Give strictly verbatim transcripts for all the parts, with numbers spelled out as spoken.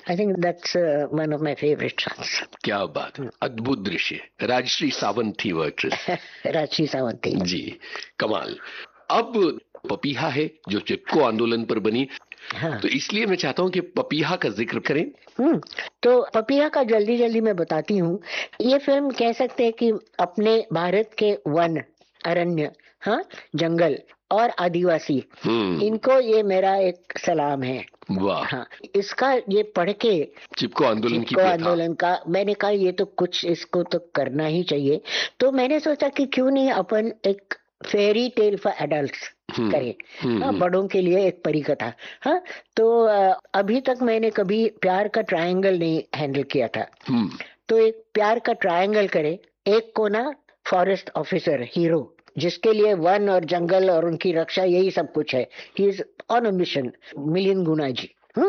I think that's one of my favourite songs. क्या बात है, अद्भुत दृश्य। राजश्री सावंत थी वो एक्ट्रेस। राजश्री सावंत थी जी, कमाल। अब पपीहा है जो चिपको आंदोलन पर बनी। हाँ। तो इसलिए मैं चाहता हूँ कि पपीहा का जिक्र करें। हम्म तो पपीहा का जल्दी जल्दी मैं बताती हूँ। ये फिल्म कह सकते हैं कि अपने भारत के वन, अरण्य, हाँ, जंगल और आदिवासी, इनको ये मेरा एक सलाम है। वाह। हाँ, इसका ये पढ़ के चिपको आंदोलन की चिपको आंदोलन का मैंने कहा ये तो कुछ इसको तो करना ही चाहिए। तो मैंने सोचा कि क्यों नहीं अपन एक फेरी टेल फॉर एडल्ट्स करें, हाँ, बड़ों के लिए एक परी कथा। हाँ, तो अभी तक मैंने कभी प्यार का ट्रायंगल नहीं हैंडल किया था, तो एक प्यार का ट्रायंगल करे। एक को ना फॉरेस्ट ऑफिसर हीरो, जिसके लिए वन और जंगल और उनकी रक्षा यही सब कुछ है, he is on a mission, million Guna ji.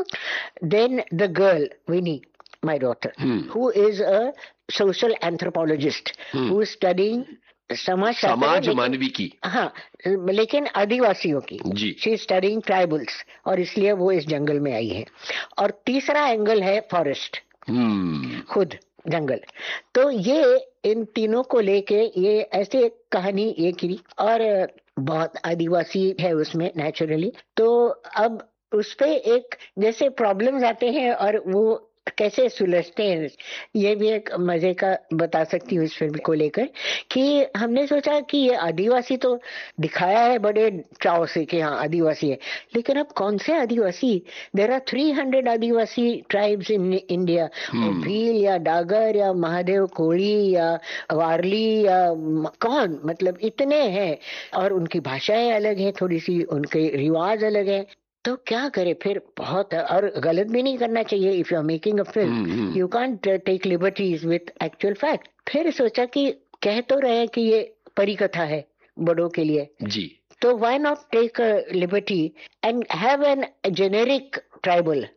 Then the girl Winnie, my daughter, hmm. who is a social anthropologist, hmm. who is studying समाज समाज मानवी की, हाँ, लेकिन आदिवासियों की जी। शी इज स्टडीइंग ट्राइबल्स, और इसलिए वो इस जंगल में आई है। और तीसरा एंगल है फॉरेस्ट, hmm. खुद जंगल। तो ये इन तीनों को लेके ये ऐसे एक कहानी ये की, और बहुत आदिवासी है उसमें नेचुरली। तो अब उस पे एक जैसे प्रॉब्लम्स आते हैं और वो कैसे सुलझते हैं, ये भी एक मजे का बता सकती हूँ इस फिल्म को लेकर। कि हमने सोचा कि ये आदिवासी तो दिखाया है बड़े चाव से कि हाँ आदिवासी है, लेकिन अब कौन से आदिवासी? There are three hundred Adivasi tribes in India. Bhil या डागर या महादेव कोड़ी या वारली या कौन, मतलब इतने हैं, और उनकी भाषाएं अलग है, थोड़ी सी उनके रिवाज अलग है। तो क्या करे फिर, बहुत है, और गलत भी नहीं करना चाहिए। If you are making a film you can't take liberties with actual fact. फिर सोचा कि कह तो रहे कि ये परी कथा है बड़ों के लिए जी, तो why not take a liberty and have an generic tribal.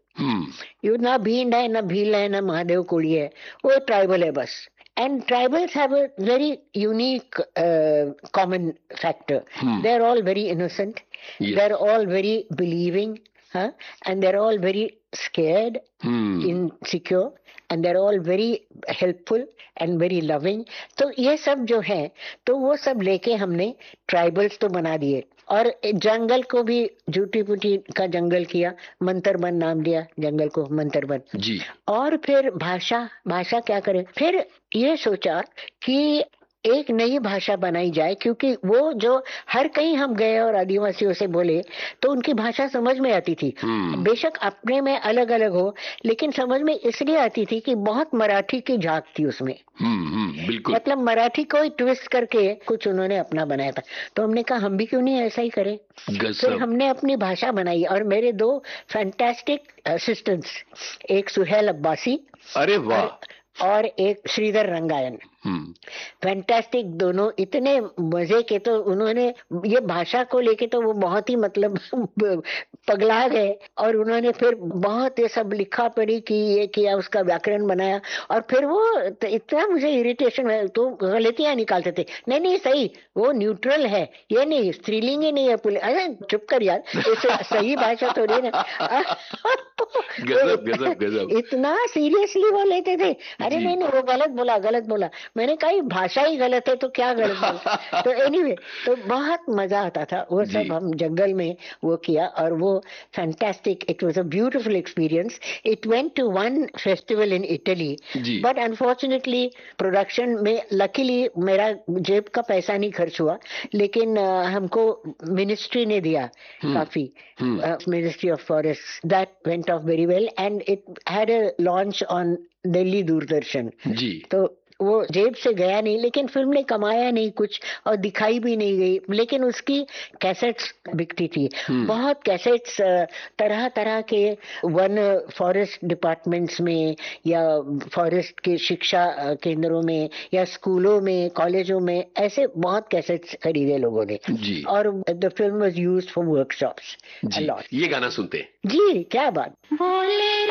You ना भींड है, ना भील है, ना महादेव कोड़ी है, वो ट्राइबल है बस। And tribals have a very unique uh, common factor. Hmm. They're all very innocent. Yes. They're all very believing, huh? And they're all very scared, hmm. insecure, and they're all very helpful and very loving. तो ये सब जो है, तो वो सब लेके हमने ट्राइबल्स तो बना दिए, और जंगल को भी झूठी पुटी का जंगल किया, मंतरबन नाम दिया जंगल को, मंतरबन जी। और फिर भाषा भाषा क्या करें, फिर ये सोचा कि एक नई भाषा बनाई जाए, क्योंकि वो जो हर कहीं हम गए और आदिवासियों से बोले तो उनकी भाषा समझ में आती थी। hmm. बेशक अपने में अलग अलग हो, लेकिन समझ में इसलिए आती थी कि बहुत मराठी की झांक थी उसमें। hmm, hmm, बिल्कुल। मतलब मराठी को ही ट्विस्ट करके कुछ उन्होंने अपना बनाया था। तो हमने कहा हम भी क्यों नहीं ऐसा ही करें। फिर हमने अपनी भाषा बनाई, और मेरे दो फैंटास्टिक असिस्टेंट्स, एक सुहेल अब्बासी, अरे वाह, और, और एक श्रीधर रंगायन, फैंटास्टिक hmm. दोनों इतने मजे के। तो उन्होंने ये भाषा को लेके तो वो बहुत ही मतलब पगला गए, और उन्होंने फिर बहुत ये सब लिखा पढ़ी कि ये किया, उसका व्याकरण बनाया, और फिर वो तो इतना मुझे इरिटेशन है, तो गलतियां निकालते थे। नहीं नहीं सही, वो न्यूट्रल है, ये नहीं स्त्रीलिंग ही नहीं है, पुलिस। अरे चुप कर यार, इसे सही भाषा तो नहीं ना। गजब गजब गजब, इतना सीरियसली वो लेते थे। अरे नहीं नहीं वो गलत बोला गलत बोला। मैंने कहा भाषा ही गलत है तो क्या गलत बोला। तो एनीवे, तो बहुत मजा आता था वो सब हम जंगल में वो किया, और वो fantastic, it was a beautiful experience. It went to one festival in Italy, but unfortunately production में लकीली मेरा जेब का पैसा नहीं खर्च हुआ, लेकिन uh, हमको मिनिस्ट्री ने दिया hmm. काफी, ministry of forest, that went of very well, and it had a launch on Delhi Doordarshan जी। तो वो जेब से गया नहीं, लेकिन फिल्म ने कमाया नहीं कुछ और दिखाई भी नहीं गई, लेकिन उसकी कैसेट्स बिकती थी। बहुत कैसेट्स तरह तरह के वन फॉरेस्ट डिपार्टमेंट्स में या फॉरेस्ट के शिक्षा केंद्रों में या स्कूलों में कॉलेजों में, ऐसे बहुत कैसेट्स खरीदे लोगों ने जी। और the film was used for workshops. ये गाना सुनते हैं जी, क्या बात।